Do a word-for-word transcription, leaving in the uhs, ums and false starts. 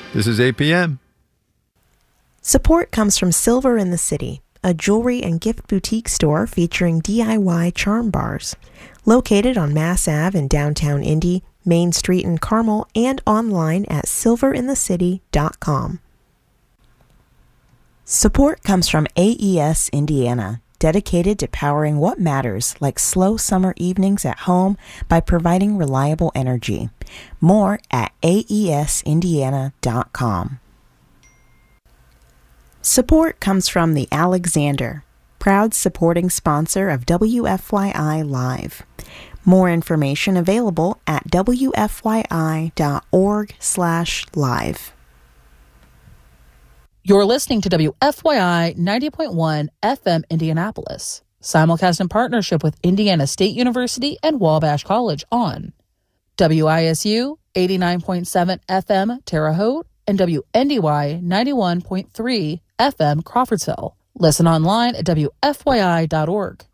This is A P M. Support comes from Silver in the City, a jewelry and gift boutique store featuring D I Y charm bars. Located on Mass Ave in downtown Indy, Main Street in Carmel, and online at silver in the city dot com. Support comes from A E S Indiana, dedicated to powering what matters, like slow summer evenings at home, by providing reliable energy. More at A E S indiana dot com. Support comes from the Alexander, proud supporting sponsor of W F Y I Live. More information available at W F Y I dot org slash live. You're listening to W F Y I ninety point one F M Indianapolis, simulcast in partnership with Indiana State University and Wabash College on W I S U eighty-nine point seven F M Terre Haute and W N D Y ninety-one point three F M Crawfordsville. Listen online at W F Y I dot org.